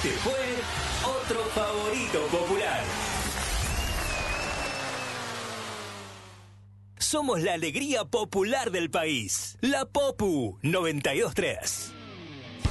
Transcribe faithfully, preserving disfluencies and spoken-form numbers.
Este fue otro favorito popular. Somos la alegría popular del país. La Popu noventa y dos punto tres.